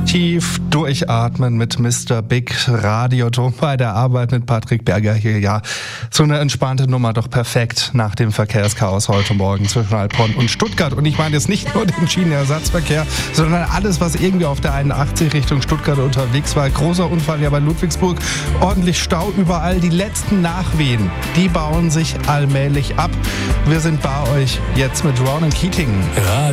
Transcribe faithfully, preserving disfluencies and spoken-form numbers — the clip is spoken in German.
Tief durchatmen mit Mister Big, Radioton bei der Arbeit mit Patrick Berger hier. Ja, so eine entspannte Nummer, doch perfekt nach dem Verkehrschaos heute Morgen zwischen Heilbronn und Stuttgart. Und ich meine jetzt nicht nur den Schienenersatzverkehr, sondern alles, was irgendwie auf der einundachtzig Richtung Stuttgart unterwegs war. Großer Unfall ja bei Ludwigsburg, ordentlich Stau überall. Die letzten Nachwehen, die bauen sich allmählich ab. Wir sind bei euch jetzt mit Ronan Keating. Ja.